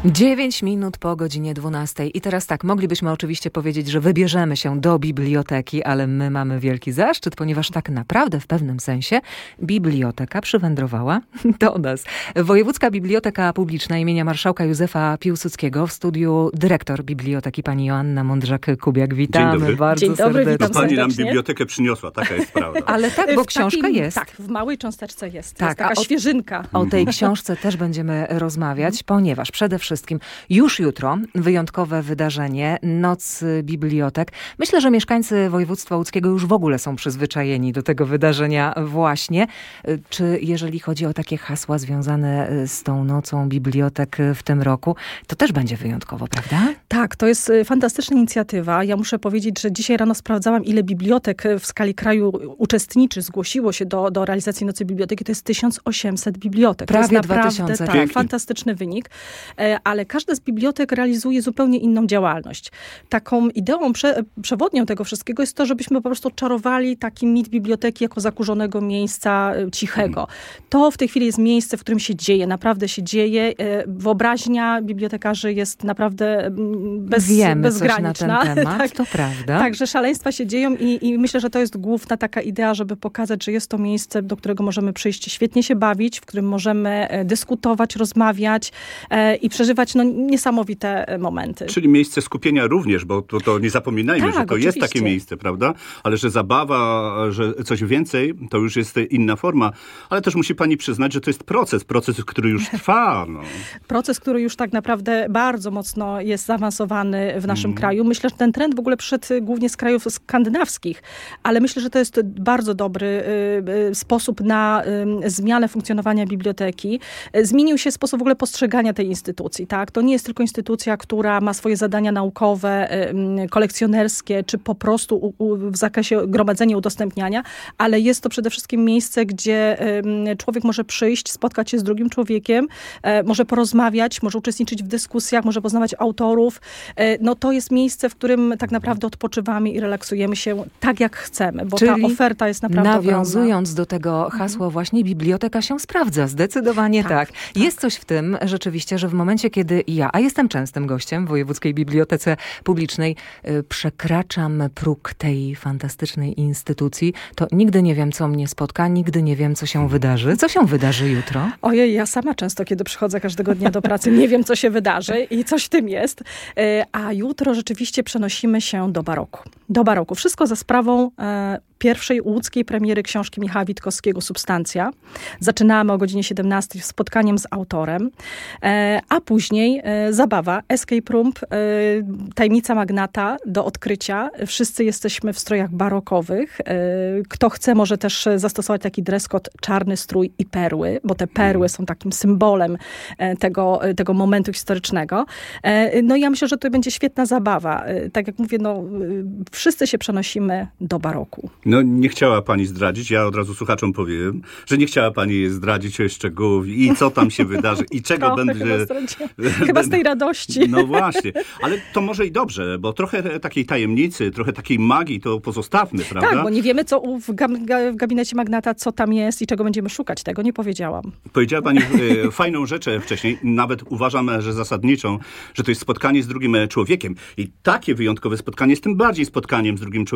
9 minut po godzinie 12. I teraz tak, moglibyśmy oczywiście powiedzieć, że wybierzemy się do biblioteki, ale my mamy wielki zaszczyt, ponieważ tak naprawdę w pewnym sensie biblioteka przywędrowała do nas. Wojewódzka Biblioteka Publiczna imienia Marszałka Józefa Piłsudskiego, w studiu dyrektor biblioteki pani Joanna Mądrzak-Kubiak. Witamy. Dzień dobry. Bardzo Dzień dobry, serdecznie. witam Pani nam serdecznie. bibliotekę przyniosła, taka jest prawda. Ale tak, bo książka jest. Tak, w małej cząsteczce jest. Tak, Jest taka a świeżynka. O tej książce też będziemy rozmawiać, ponieważ przede wszystkim już jutro wyjątkowe wydarzenie, Noc Bibliotek. Myślę, że mieszkańcy województwa łódzkiego już w ogóle są przyzwyczajeni do tego wydarzenia właśnie. Czy jeżeli chodzi o takie hasła związane z tą Nocą Bibliotek w tym roku, to też będzie wyjątkowo, prawda? Tak, to jest fantastyczna inicjatywa. Ja muszę powiedzieć, że dzisiaj rano sprawdzałam, ile bibliotek w skali kraju uczestniczy, zgłosiło się do realizacji Nocy Biblioteki. To jest 1800 bibliotek. Prawie to jest naprawdę 2000. tak, Pięknie. fantastyczny wynik. Ale każda z bibliotek realizuje zupełnie inną działalność. Taką ideą przewodnią tego wszystkiego jest to, żebyśmy po prostu odczarowali taki mit biblioteki jako zakurzonego miejsca cichego. To w tej chwili jest miejsce, w którym się dzieje, naprawdę się dzieje. Wyobraźnia bibliotekarzy jest naprawdę Wiemy bezgraniczna. coś na ten temat, Tak. to prawda. Także szaleństwa się dzieją i myślę, że to jest główna taka idea, żeby pokazać, że jest to miejsce, do którego możemy przyjść, świetnie się bawić, w którym możemy dyskutować, rozmawiać i przeżywać niesamowite momenty. Czyli miejsce skupienia również, bo to nie zapominajmy, Tak, że to jest oczywiście. takie miejsce, prawda? Ale że zabawa, że coś więcej, to już jest inna forma. Ale też musi pani przyznać, że to jest proces, który już trwa. No. Proces, który już tak naprawdę bardzo mocno jest zaawansowany w naszym kraju. Myślę, że ten trend w ogóle przyszedł głównie z krajów skandynawskich, ale myślę, że to jest bardzo dobry sposób na zmianę funkcjonowania biblioteki. Zmienił się sposób w ogóle postrzegania tej instytucji. Tak? To nie jest tylko instytucja, która ma swoje zadania naukowe, kolekcjonerskie, czy po prostu w zakresie gromadzenia, udostępniania, ale jest to przede wszystkim miejsce, gdzie człowiek może przyjść, spotkać się z drugim człowiekiem, może porozmawiać, może uczestniczyć w dyskusjach, może poznawać autorów. No to jest miejsce, w którym tak naprawdę odpoczywamy i relaksujemy się tak, jak chcemy, bo ta oferta jest naprawdę nawiązując ogromna. do tego hasła właśnie, biblioteka się sprawdza. Zdecydowanie tak. Jest coś w tym rzeczywiście, że w momencie, kiedy ja, a jestem częstym gościem w Wojewódzkiej Bibliotece Publicznej, przekraczam próg tej fantastycznej instytucji, to nigdy nie wiem, co mnie spotka, nigdy nie wiem, co się wydarzy. Co się wydarzy jutro? Ojej, ja sama często, kiedy przychodzę każdego dnia do pracy, nie wiem, co się wydarzy i coś w tym jest. A jutro rzeczywiście przenosimy się do baroku. Do baroku. Wszystko za sprawą pierwszej łódzkiej premiery książki Michała Witkowskiego Substancja. Zaczynamy o godzinie 17 spotkaniem z autorem, a później zabawa, escape room, tajemnica magnata do odkrycia. Wszyscy jesteśmy w strojach barokowych. Kto chce, może też zastosować taki dress code, czarny strój i perły, bo te perły są takim symbolem tego momentu historycznego. No i ja myślę, że to będzie świetna zabawa. Tak jak mówię, wszyscy się przenosimy do baroku. No nie chciała pani zdradzić, ja od razu słuchaczom powiem, że nie chciała pani zdradzić szczegółów i co tam się wydarzy i czego będzie... Chyba z tej radości. No właśnie, ale to może i dobrze, bo trochę takiej tajemnicy, trochę takiej magii to pozostawmy, prawda? Tak, bo nie wiemy w gabinecie magnata, co tam jest i czego będziemy szukać. Tego nie powiedziałam. Powiedziała pani fajną rzecz wcześniej, nawet uważam, że zasadniczą, że to jest spotkanie z drugim człowiekiem. I takie wyjątkowe spotkanie jest tym bardziej spotkaniem z drugim człowiekiem,